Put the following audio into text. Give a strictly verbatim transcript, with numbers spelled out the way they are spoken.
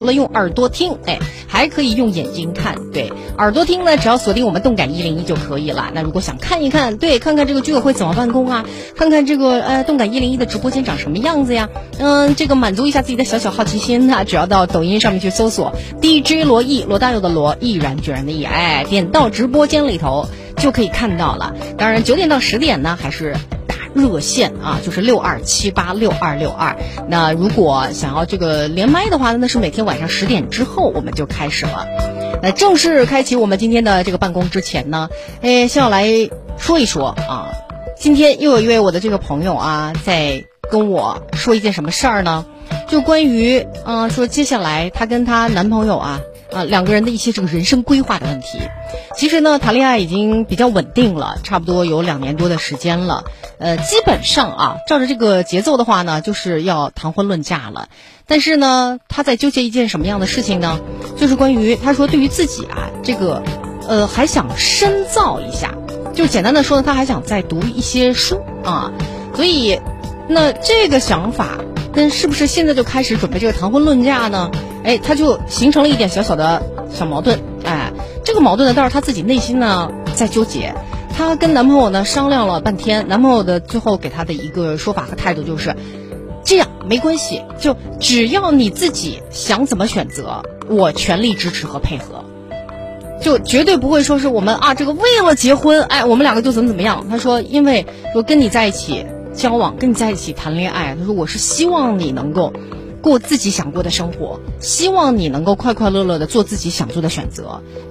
除了用耳朵听，哎，还可以用眼睛看。对，耳朵听呢，只要锁定我们动感一零一就可以了。那如果想看一看，对，看看这个居委会怎么办公啊，看看这个呃动感一零一的直播间长什么样子呀，嗯，这个满足一下自己的小小好奇心呢，只要到抖音上面去搜索 D J 罗毅，罗大佑的罗，毅然决然的毅，哎，点到直播间里头就可以看到了。当然九点到十点呢，还是热线啊，就是六二七八六二六二。那如果想要这个连麦的话呢，那是每天晚上十点之后我们就开始了。那正式开启我们今天的这个办公之前呢，哎，先要来说一说啊，今天又有一位我的这个朋友啊，在跟我说一件什么事儿呢？就关于嗯、呃，说接下来她跟她男朋友啊。啊，两个人的一些这个人生规划的问题。其实呢，谈恋爱已经比较稳定了，差不多有两年多的时间了。呃，基本上啊，照着这个节奏的话呢，就是要谈婚论嫁了。但是呢，他在纠结一件什么样的事情呢？就是关于他说对于自己啊，这个呃还想深造一下，就简单的说呢，他还想再读一些书啊。所以，那这个想法跟是不是现在就开始准备这个谈婚论嫁呢？哎，他就形成了一点小小的小矛盾。哎，这个矛盾呢，倒是他自己内心呢在纠结。她跟男朋友呢商量了半天，男朋友的最后给她的一个说法和态度就是，这样没关系，就只要你自己想怎么选择，我全力支持和配合。就绝对不会说是我们啊，这个为了结婚，哎，我们两个就怎么怎么样。他说，因为说跟你在一起交往，跟你在一起谈恋爱，他说我是希望你能够过自己想过的生活，希望你能够快快乐乐的做自己想做的选择。